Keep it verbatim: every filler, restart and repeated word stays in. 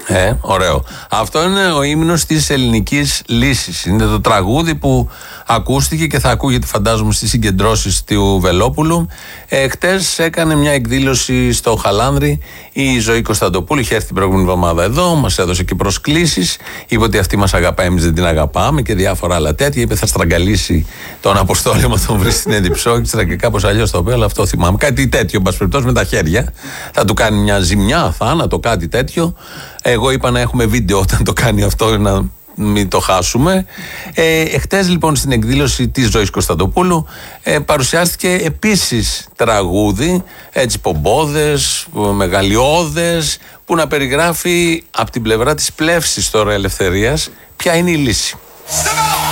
Ε, ωραίο. Αυτό είναι ο ύμνος της ελληνικής λύσης. Είναι το τραγούδι που ακούστηκε και θα ακούγεται, φαντάζομαι, στις συγκεντρώσεις του Βελόπουλου. Ε, χτες έκανε μια εκδήλωση στο Χαλάνδρη η Ζωή Κωνσταντοπούλου. Είχε έρθει την προηγούμενη εβδομάδα εδώ, μας έδωσε και προσκλήσεις. Είπε ότι αυτή μας αγαπάει, εμείς δεν την αγαπάμε και διάφορα άλλα τέτοια. Είπε θα στραγγαλίσει τον Αποστόλη, μα τον βρει στην Εντυψόκηστρα και κάπως αλλιώς το είπε, αλλά αυτό θυμάμαι. Κάτι τέτοιο, εν πάση περιπτώσει, με τα χέρια. Θα του κάνει μια ζημιά, θάνατο, κάτι τέτοιο. Εγώ είπα να έχουμε βίντεο όταν το κάνει αυτό, να μην το χάσουμε. Ε, εχτες λοιπόν στην εκδήλωση της Ζωής Κωνσταντοπούλου ε, παρουσιάστηκε επίσης τραγούδι, έτσι πομπόδες, μεγαλειώδες, που να περιγράφει από την πλευρά της πλεύσης τώρα ελευθερίας ποια είναι η λύση.